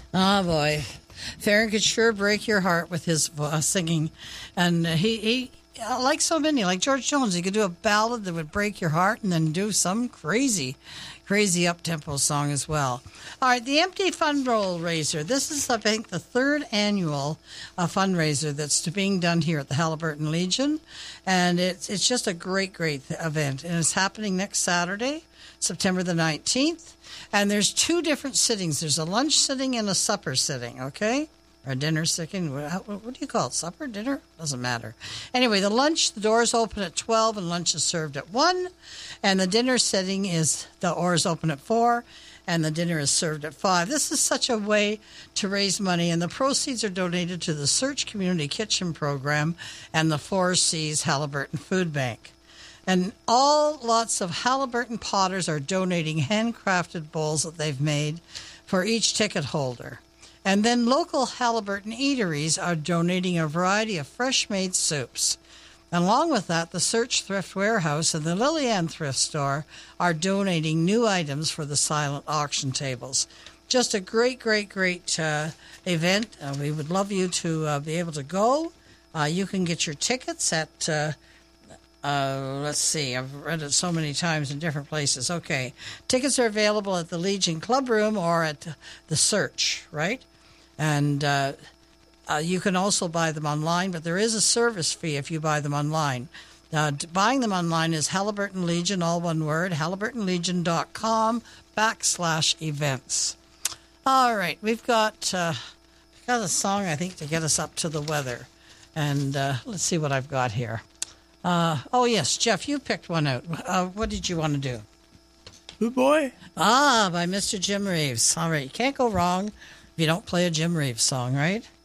Oh, boy. Farron could sure break your heart with his singing. And he like so many, like George Jones, he could do a ballad that would break your heart and then do some crazy up-tempo song as well. All right, the Empty Fund Roll Raiser. This is, I think, the third annual fundraiser that's being done here at the Haliburton Legion. And it's just a great event. And it's happening next Saturday, September the 19th. And there's two different sittings. There's a lunch sitting and a supper sitting, okay? Or a dinner sitting. What do you call it? Supper? Dinner? Doesn't matter. Anyway, the doors open at 12 and lunch is served at 1. And the dinner sitting the doors open at 4 and the dinner is served at 5. This is such a way to raise money, and the proceeds are donated to the Search Community Kitchen Program and the 4Cs Haliburton Food Bank. And lots of Haliburton potters are donating handcrafted bowls that they've made for each ticket holder. And then local Haliburton eateries are donating a variety of fresh-made soups. And along with that, the Search Thrift Warehouse and the Lillian Thrift Store are donating new items for the silent auction tables. Just a great event. We would love you to be able to go. You can get your tickets at... let's see, I've read it so many times in different places. Okay, tickets are available at the Legion Club Room or at the Search, right? And you can also buy them online, but there is a service fee if you buy them online. Buying them online is Haliburton Legion, all one word, haliburtonlegion.com/events. All right, we've got a song, I think, to get us up to the weather. And let's see what I've got here. Oh, yes, Jeff, you picked one out. What did you want to do? Who Boy? By Mr. Jim Reeves. All right, you can't go wrong if you don't play a Jim Reeves song, right?